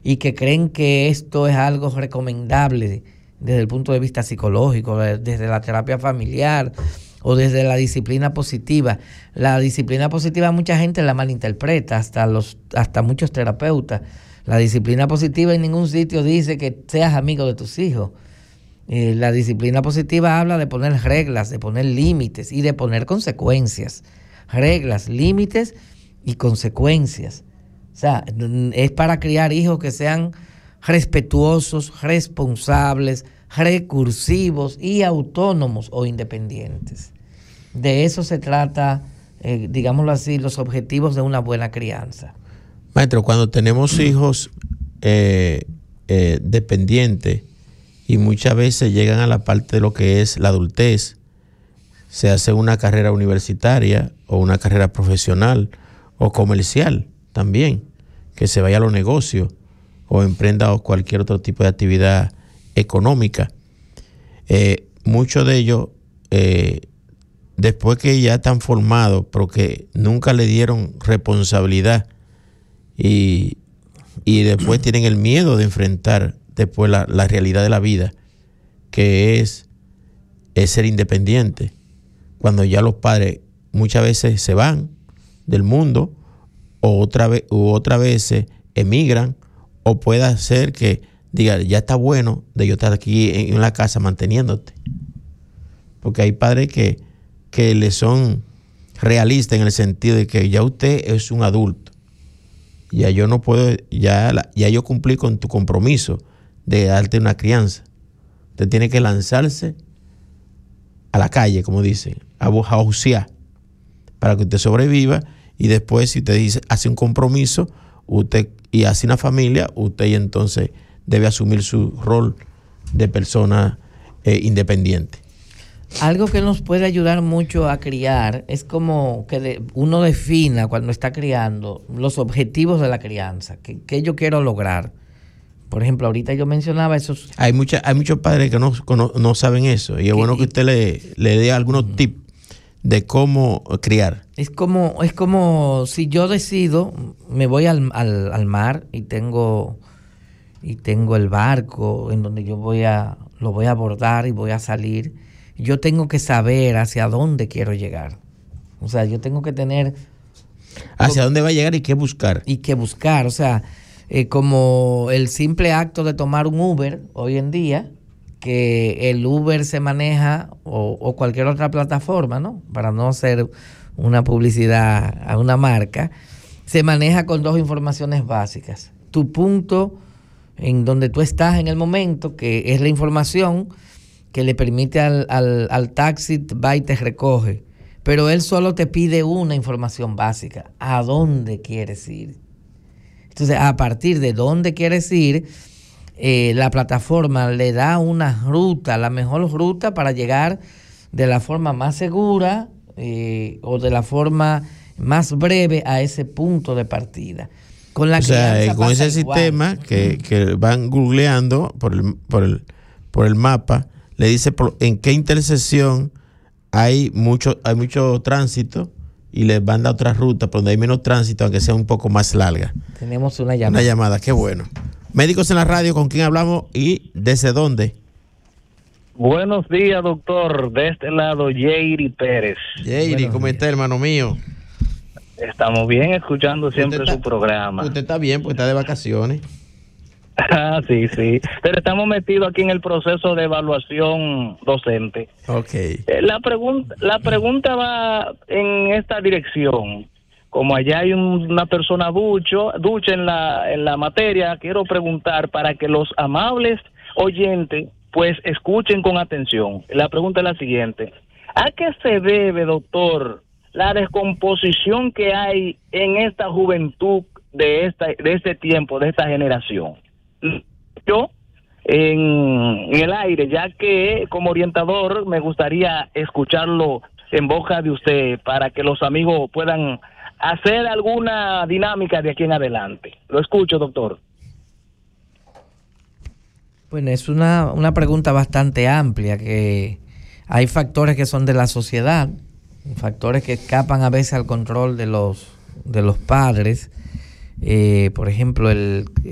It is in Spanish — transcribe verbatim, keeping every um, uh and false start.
y que creen que esto es algo recomendable desde el punto de vista psicológico, desde la terapia familiar o desde la disciplina positiva. La disciplina positiva mucha gente la malinterpreta, hasta los hasta muchos terapeutas. La disciplina positiva en ningún sitio dice que seas amigo de tus hijos. Eh, la disciplina positiva habla de poner reglas, de poner límites y de poner consecuencias. Reglas, límites y consecuencias. O sea, es para criar hijos que sean respetuosos, responsables, recursivos y autónomos o independientes. De eso se trata, eh, digámoslo así, los objetivos de una buena crianza. Maestro, cuando tenemos hijos eh, eh, dependientes y muchas veces llegan a la parte de lo que es la adultez, se hace una carrera universitaria o una carrera profesional o comercial también, que se vaya a los negocios o emprenda cualquier otro tipo de actividad económica. Eh, muchos de ellos, eh, después que ya están formados, pero que nunca le dieron responsabilidad y, y después tienen el miedo de enfrentar después la, la realidad de la vida, que es, es ser independiente. Cuando ya los padres muchas veces se van del mundo o otra vez u otra veces emigran, o puede ser que diga, ya está bueno de yo estar aquí en, en la casa manteniéndote. Porque hay padres que, que le son realistas en el sentido de que ya usted es un adulto. Ya yo no puedo, ya, ya yo cumplí con tu compromiso de darte una crianza. Usted tiene que lanzarse a la calle, como dicen, a bucear, para que usted sobreviva, y después si usted dice, hace un compromiso usted y hace una familia, usted y entonces debe asumir su rol de persona eh, independiente. Algo que nos puede ayudar mucho a criar es como que de, uno defina cuando está criando los objetivos de la crianza, que, que yo quiero lograr. Por ejemplo, ahorita yo mencionaba esos... Hay mucha, hay muchos padres que no, no, no saben eso, y es bueno que usted le, le dé algunos uh-huh. tips de cómo criar. Es como, es como si yo decido, me voy al, al, al mar y tengo, y tengo el barco en donde yo voy a, lo voy a abordar y voy a salir. Yo tengo que saber hacia dónde quiero llegar. O sea, yo tengo que tener... Hacia dónde va a llegar y qué buscar. Y qué buscar, o sea... Eh, como el simple acto de tomar un Uber hoy en día, que el Uber se maneja o, o cualquier otra plataforma, ¿no? Para no hacer una publicidad a una marca, se maneja con dos informaciones básicas. Tu punto en donde tú estás en el momento, que es la información que le permite al, al, al taxi, va y te recoge. Pero él solo te pide una información básica. ¿A dónde quieres ir? Entonces, a partir de dónde quieres ir, eh, la plataforma le da una ruta, la mejor ruta para llegar de la forma más segura eh, o de la forma más breve a ese punto de partida. Con la o sea, eh, con ese igual. sistema que, que van googleando por el, por el, por el mapa, le dice por, en qué intersección hay mucho, hay mucho tránsito, y les manda otra ruta por donde hay menos tránsito, aunque sea un poco más larga. Tenemos una llamada. Una llamada, qué bueno. Médicos en la Radio, ¿con quién hablamos y desde dónde? Buenos días, doctor. De este lado, Yeiri Pérez. Yeiri, ¿cómo está, hermano mío? Estamos bien, escuchando siempre está, su programa. Usted está bien, porque está de vacaciones. Ah, sí, sí. Pero estamos metidos aquí en el proceso de evaluación docente. Okay. Eh, la pregunta, la pregunta va en esta dirección. Como allá hay un, una persona ducho, ducha en la en la materia, quiero preguntar para que los amables oyentes pues escuchen con atención. La pregunta es la siguiente: ¿a qué se debe, doctor, la descomposición que hay en esta juventud de esta de este tiempo, de esta generación? Yo en, en el aire, ya que como orientador me gustaría escucharlo en boca de usted para que los amigos puedan hacer alguna dinámica de aquí en adelante. Lo escucho, doctor. Bueno, es una, una pregunta bastante amplia, que hay factores que son de la sociedad, factores que escapan a veces al control de los, de los padres. Eh, por ejemplo, el